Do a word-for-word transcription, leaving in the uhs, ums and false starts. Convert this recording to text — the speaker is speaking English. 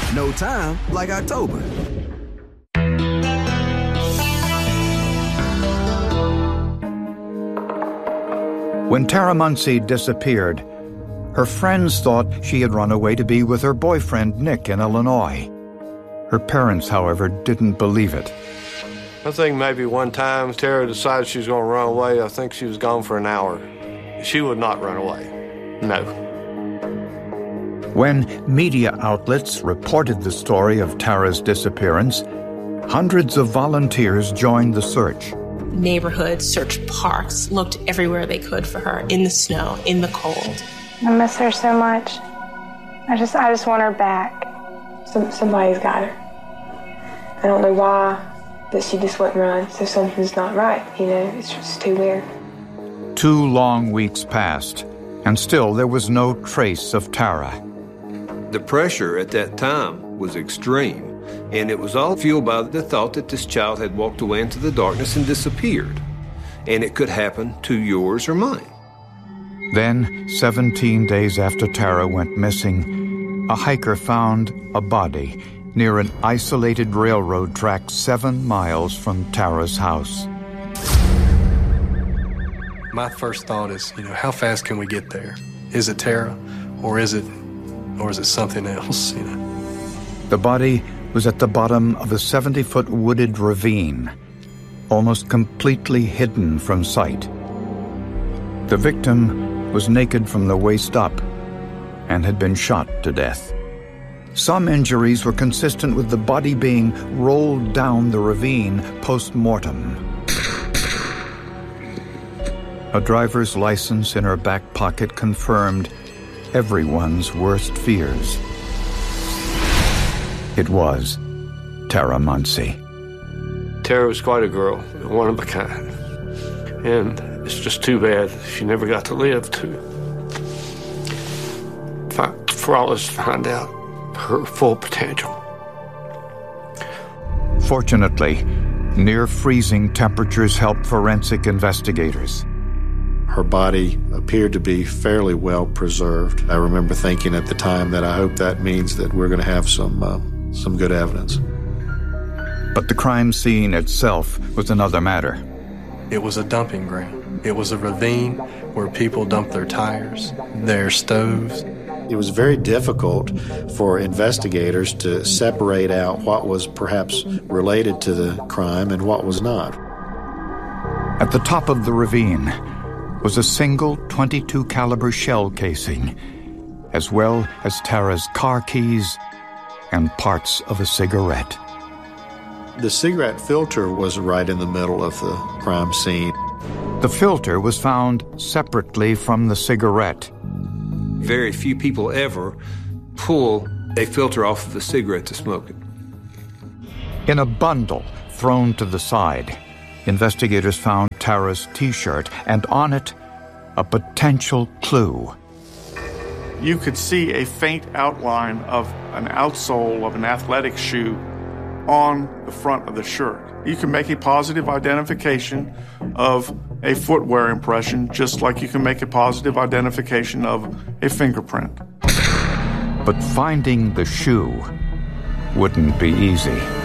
No time like October. When Tara Muncy disappeared, her friends thought she had run away to be with her boyfriend, Nick, in Illinois. Her parents, however, didn't believe it. I think maybe one time Tara decided she was going to run away. I think she was gone for an hour. She would not run away. No. When media outlets reported the story of Tara's disappearance, hundreds of volunteers joined the search. Neighborhoods searched parks, looked everywhere they could for her, in the snow, in the cold. I miss her so much. I just I just want her back. Some, somebody's got her. I don't know why, but she just wouldn't run, so something's not right, you know? It's just too weird. Two long weeks passed, and still there was no trace of Tara. The pressure at that time was extreme. And it was all fueled by the thought that this child had walked away into the darkness and disappeared. And it could happen to yours or mine. Then, seventeen days after Tara went missing, a hiker found a body near an isolated railroad track seven miles from Tara's house. My first thought is, you know, how fast can we get there? Is it Tara, or is it, or is it something else, you know? The body was at the bottom of a seventy-foot wooded ravine, almost completely hidden from sight. The victim was naked from the waist up and had been shot to death. Some injuries were consistent with the body being rolled down the ravine post-mortem. A driver's license in her back pocket confirmed everyone's worst fears. It was Tara Muncy. Tara was quite a girl, one of a kind. And it's just too bad she never got to live to, for all us to find out her full potential. Fortunately, near freezing temperatures helped forensic investigators. Her body appeared to be fairly well preserved. I remember thinking at the time that I hope that means that we're going to have some uh, some good evidence. But the crime scene itself was another matter. It was a dumping ground. It was a ravine where people dumped their tires, their stoves. It was very difficult for investigators to separate out what was perhaps related to the crime and what was not. At the top of the ravine was a single twenty-two caliber shell casing, as well as Tara's car keys and parts of a cigarette. The cigarette filter was right in the middle of the crime scene. The filter was found separately from the cigarette. Very few people ever pull a filter off of a cigarette to smoke it. In a bundle thrown to the side, investigators found Tara's T-shirt, and on it, a potential clue. You could see a faint outline of an outsole of an athletic shoe on the front of the shirt. You can make a positive identification of a footwear impression, just like you can make a positive identification of a fingerprint. But finding the shoe wouldn't be easy.